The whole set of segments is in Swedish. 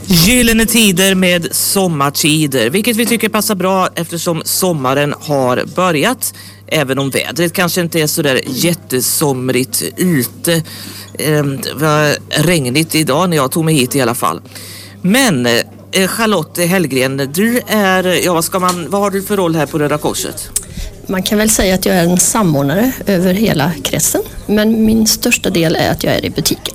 Gyllene tider med sommartider, vilket vi tycker passar bra eftersom sommaren har börjat. Även om vädret kanske inte är så där jättesomrigt ute. Det var regnigt idag när jag tog mig hit i alla fall. Men Charlotte Hellgren, du är, vad har du för roll här på Röda Korset? Man kan väl säga att jag är en samordnare över hela kretsen. Men min största del är att jag är i butiken.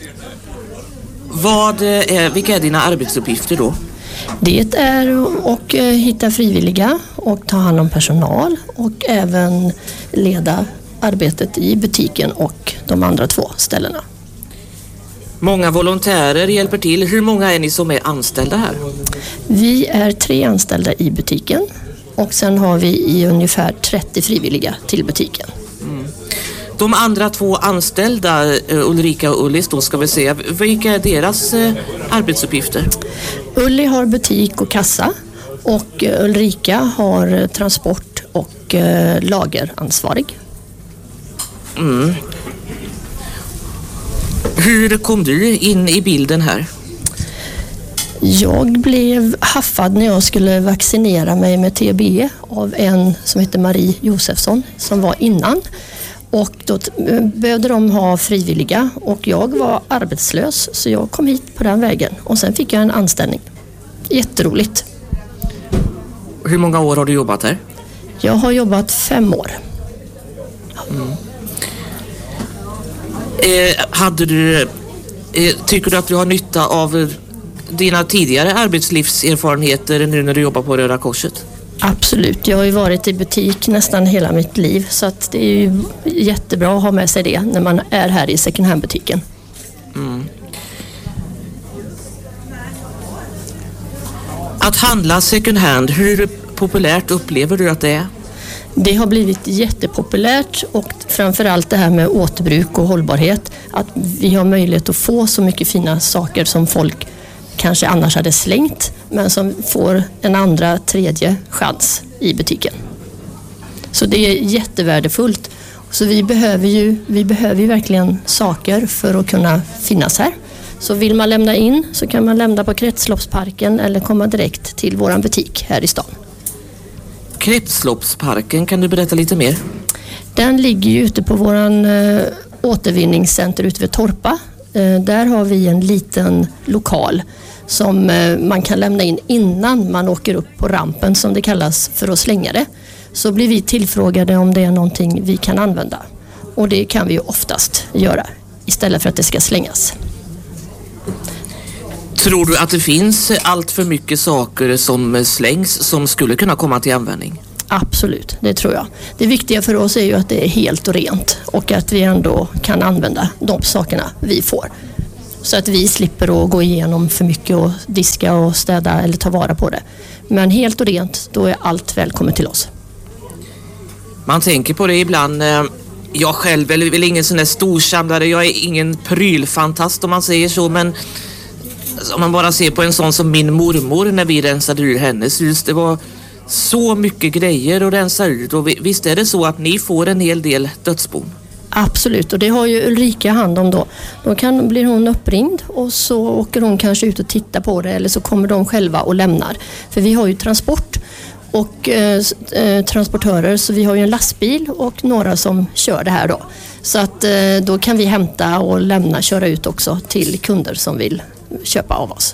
Vilka är dina arbetsuppgifter då? Det är att hitta frivilliga och ta hand om personal och även leda arbetet i butiken och de andra 2 ställena. Många volontärer hjälper till. Hur många är ni som är anställda här? Vi är 3 anställda i butiken och sen har vi i ungefär 30 frivilliga till butiken. De andra 2 anställda, Ulrika och Ullis, då ska vi se. Vilka är deras arbetsuppgifter? Ulli har butik och kassa och Ulrika har transport och lageransvarig. Hur kom du in i bilden här? Jag blev haffad när jag skulle vaccinera mig med TB av en som heter Marie Josefsson som var innan. Och då behövde de ha frivilliga och jag var arbetslös så jag kom hit på den vägen och sen fick jag en anställning. Jätteroligt. Hur många år har du jobbat här? Jag har jobbat 5 år. Tycker du att du har nytta av dina tidigare arbetslivserfarenheter nu när du jobbar på Röda Korset? Absolut, jag har ju varit i butik nästan hela mitt liv så att det är ju jättebra att ha med sig det när man är här i second hand-butiken. Att handla second hand, hur populärt upplever du att det är? Det har blivit jättepopulärt och framförallt det här med återbruk och hållbarhet. Att vi har möjlighet att få så mycket fina saker som folk kanske annars hade slängt men som får en andra, tredje chans i butiken. Så det är jättevärdefullt. Så vi behöver ju verkligen saker för att kunna finnas här. Så vill man lämna in så kan man lämna på Kretsloppsparken eller komma direkt till våran butik här i stan. Kretsloppsparken, kan du berätta lite mer? Den ligger ju ute på våran återvinningscenter ute vid Torpa. Där har vi en liten lokal som man kan lämna in innan man åker upp på rampen som det kallas för att slänga det. Så blir vi tillfrågade om det är någonting vi kan använda. Och det kan vi ju oftast göra istället för att det ska slängas. Tror du att det finns allt för mycket saker som slängs som skulle kunna komma till användning? Absolut, det tror jag. Det viktiga för oss är ju att det är helt och rent och att vi ändå kan använda de sakerna vi får. Så att vi slipper att gå igenom för mycket och diska och städa eller ta vara på det. Men helt och rent, då är allt välkommet till oss. Man tänker på det ibland. Jag själv är väl ingen sån där storsamlare. Jag är ingen prylfantast om man säger så. Men om man bara ser på en sån som min mormor när vi rensade ur hennes hus. Det var så mycket grejer att rensa ut. Och visst är det så att ni får en hel del dödsbon? Absolut, och det har ju Ulrika hand om då. Då blir hon uppringd och så åker hon kanske ut och tittar på det eller så kommer de själva och lämnar. För vi har ju transport och transportörer så vi har ju en lastbil och några som kör det här då. Så att då kan vi hämta och lämna, köra ut också till kunder som vill köpa av oss.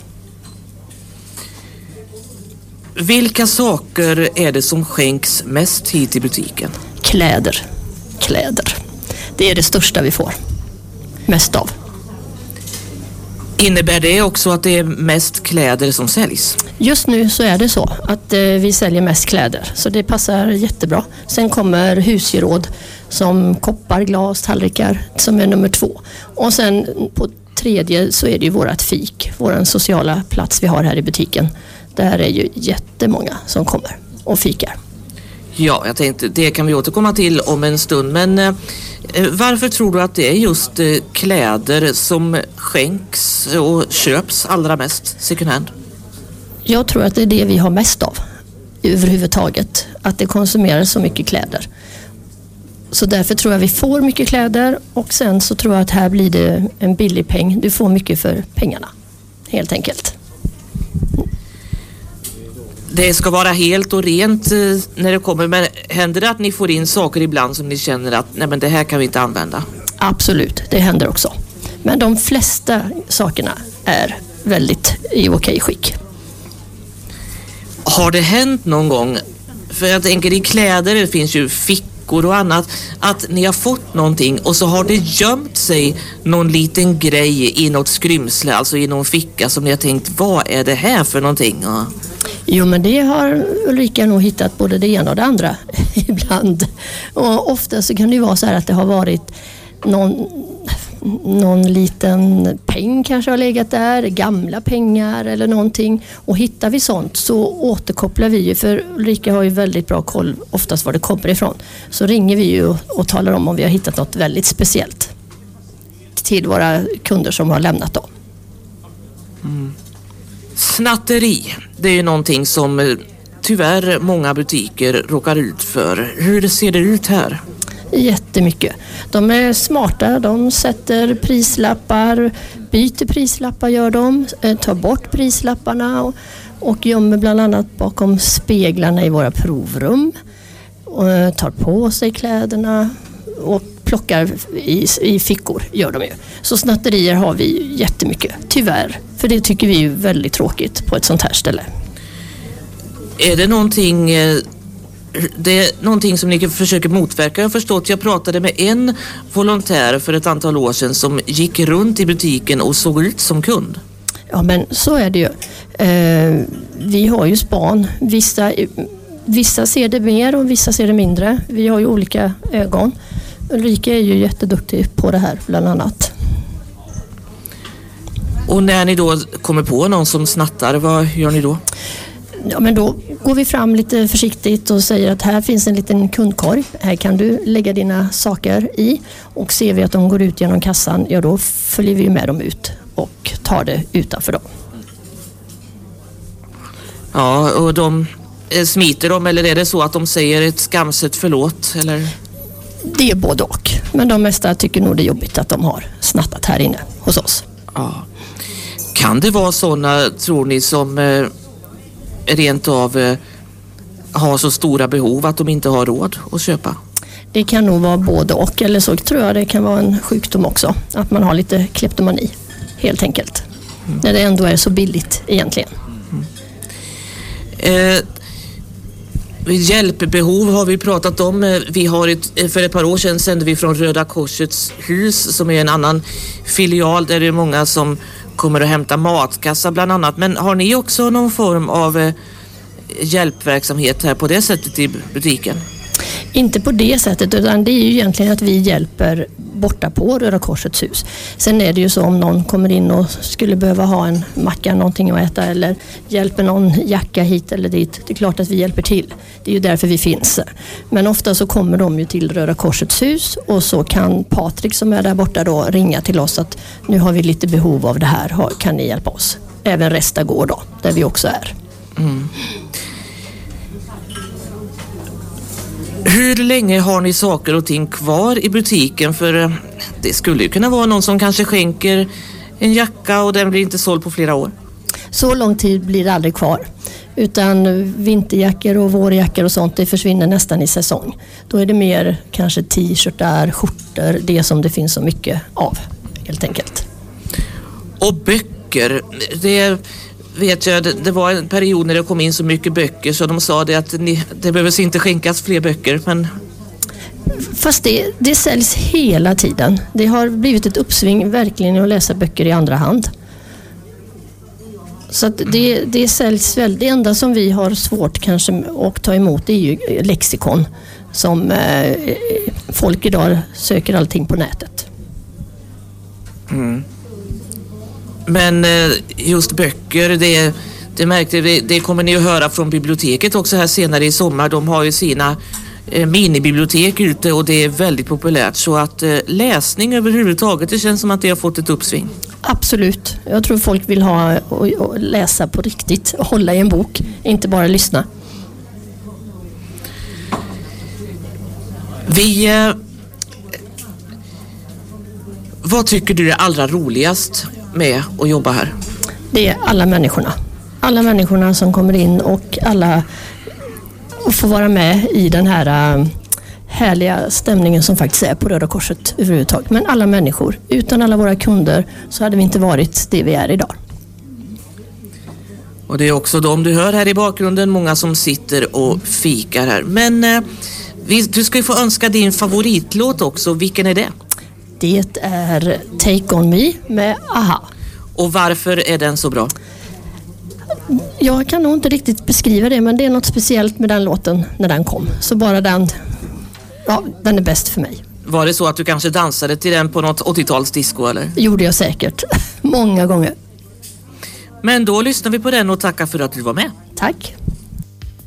Vilka saker är det som skänks mest hit i butiken? Kläder. Det är det största vi får. Mest av. Innebär det också att det är mest kläder som säljs? Just nu så är det så att vi säljer mest kläder. Så det passar jättebra. Sen kommer husgeråd som koppar, glas, tallrikar som är nummer 2. Och sen på 3 så är det ju vårat fik. Vår sociala plats vi har här i butiken. Där är ju jättemånga som kommer och fikar. Ja, jag tänkte det kan vi återkomma till om en stund. Men varför tror du att det är just kläder som skänks och köps allra mest second hand? Jag tror att det är det vi har mest av överhuvudtaget. Att det konsumeras så mycket kläder. Så därför tror jag vi får mycket kläder och sen så tror jag att här blir det en billig peng. Du får mycket för pengarna, helt enkelt. Det ska vara helt och rent när det kommer, men händer det att ni får in saker ibland som ni känner att nej, men det här kan vi inte använda? Absolut, det händer också. Men de flesta sakerna är väldigt i okej skick. Har det hänt någon gång, för jag tänker i kläder, det finns ju fickor och annat, att ni har fått någonting och så har det gömt sig någon liten grej i något skrymsle, alltså i någon ficka som ni har tänkt, vad är det här för någonting? Ja. Jo, men det har Ulrika nog hittat både det ena och det andra ibland. Och ofta så kan det ju vara så här att det har varit någon liten peng kanske har legat där, gamla pengar eller någonting. Och hittar vi sånt så återkopplar vi ju, för Ulrika har ju väldigt bra koll oftast var det kommer ifrån. Så ringer vi ju och talar om vi har hittat något väldigt speciellt till våra kunder som har lämnat dem. Snatteri, det är ju någonting som tyvärr många butiker råkar ut för. Hur ser det ut här? Jättemycket. De är smarta, de sätter prislappar, byter prislappar gör de, tar bort prislapparna och gömmer bland annat bakom speglarna i våra provrum. Och tar på sig kläderna och plockar i fickor gör de ju. Så snatterier har vi jättemycket, tyvärr. För det tycker vi är väldigt tråkigt på ett sånt här ställe. Är det någonting... Det är någonting som ni försöker motverka. Jag har förstått, jag pratade med en volontär för ett antal år sedan som gick runt i butiken och såg ut som kund. Ja, men så är det ju. Vi har ju span. Vissa ser det mer och vissa ser det mindre. Vi har ju olika ögon. Ulrika är ju jätteduktig på det här bland annat. Och när ni då kommer på någon som snattar, vad gör ni då? Ja, men då går vi fram lite försiktigt och säger att här finns en liten kundkorg. Här kan du lägga dina saker i. Och ser vi att de går ut genom kassan, ja då följer vi med dem ut och tar det utanför dem. Ja, och de smiter dem, eller är det så att de säger ett skamset förlåt? Eller? Det är både och. Men de mesta tycker nog det är jobbigt att de har snattat här inne hos oss. Ja. Kan det vara sådana, tror ni, som rent av har så stora behov att de inte har råd att köpa? Det kan nog vara både och, eller så tror jag det kan vara en sjukdom också. Att man har lite kleptomani, helt enkelt. När det ändå är så billigt egentligen. Hjälpbehov har vi pratat om. Vi har för ett par år sedan sände vi från Röda Korsets hus, som är en annan filial där det är många som kommer att hämta matkassa bland annat. Men har ni också någon form av hjälpverksamhet här på det sättet i butiken? Inte på det sättet, utan det är ju egentligen att vi hjälper borta på Röda Korsets hus. Sen är det ju så om någon kommer in och skulle behöva ha en macka, någonting att äta, eller hjälper någon jacka hit eller dit. Det är klart att vi hjälper till. Det är ju därför vi finns. Men ofta så kommer de ju till Röda Korsets hus och så kan Patrik som är där borta då ringa till oss att nu har vi lite behov av det här, kan ni hjälpa oss? Även Restagård då, där vi också är. Mm. Hur länge har ni saker och ting kvar i butiken? För det skulle ju kunna vara någon som kanske skänker en jacka och den blir inte såld på flera år. Så lång tid blir det aldrig kvar. Utan vinterjackor och vårjackor och sånt, det försvinner nästan i säsong. Då är det mer kanske t-shirtar, skjortor, det som det finns så mycket av, helt enkelt. Och böcker, det vet jag, det var en period när det kom in så mycket böcker så de sa det att det behövs inte skänkas fler böcker, men... Fast det säljs hela tiden. Det har blivit ett uppsving verkligen att läsa böcker i andra hand. Så att det säljs väl. Det enda som vi har svårt kanske att ta emot är ju lexikon som folk idag söker allting på nätet. Mm. Men just böcker, det märkte vi, det kommer ni att höra från biblioteket också här senare i sommar. De har ju sina minibibliotek ute och det är väldigt populärt. Så att läsning överhuvudtaget, det känns som att det har fått ett uppsving. Absolut. Jag tror folk vill ha och läsa på riktigt och hålla i en bok, inte bara lyssna. Vad tycker du är allra roligast med att jobba här? Det är alla människorna. alla människorna som kommer in och alla får vara med i den här härliga stämningen som faktiskt är på Röda Korset överhuvudtaget. Men alla människor, utan alla våra kunder så hade vi inte varit det vi är idag. Och det är också de du hör här i bakgrunden, många som sitter och fikar här. Men du ska ju få önska din favoritlåt också. Vilken är det? Det är Take On Me med AHA. Och varför är den så bra? Jag kan nog inte riktigt beskriva det, men det är något speciellt med den låten när den kom. Så bara den är bäst för mig. Var det så att du kanske dansade till den på något 80-talsdisco eller? Gjorde jag säkert. Många gånger. Men då lyssnar vi på den och tackar för att du var med. Tack.